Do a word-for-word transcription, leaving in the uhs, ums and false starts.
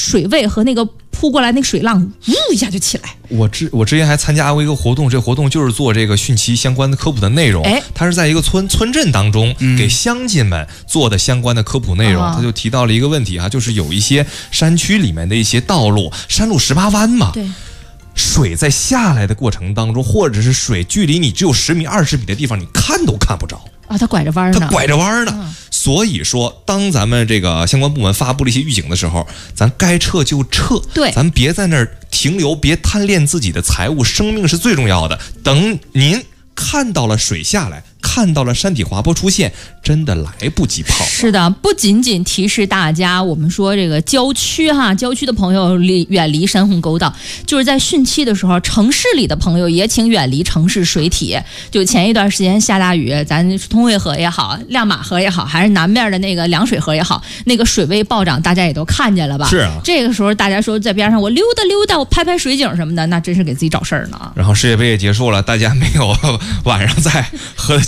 水位和那个扑过来那个水浪，呜一下就起来。 我之我之前还参加过一个活动，这个活动就是做这个汛期相关的科普的内容。哎，它是在一个村村镇当中、嗯、给乡亲们做的相关的科普内容。他、啊、就提到了一个问题啊，就是有一些山区里面的一些道路，山路十八弯嘛。 对。 水在下来的过程当中，或者是水距离你只有十米、二十米的地方，你看都看不着啊！它拐着弯呢， 它拐着弯呢。嗯、所以说，当咱们这个相关部门发布了一些预警的时候，咱该撤就撤， 对， 咱别在那儿停留，别贪恋自己的财物，生命是最重要的。等您看到了水下来，看到了山体滑坡出现，真的来不及跑。 是的，不仅仅提示大家，我们说这个郊区哈，郊区的朋友离远离山洪沟道，就是在汛期的时候，城市里的朋友也请远离城市水体。就前一段时间下大雨，咱通惠河也好，亮马河也好，还是南面的那个凉水河也好，那个水位暴涨，大家也都看见了吧？ 是啊。 这个时候大家说在边上我溜达溜达，我拍拍水景什么的，那真是给自己找事儿呢。 然后世界杯也结束了，大家没有晚上在喝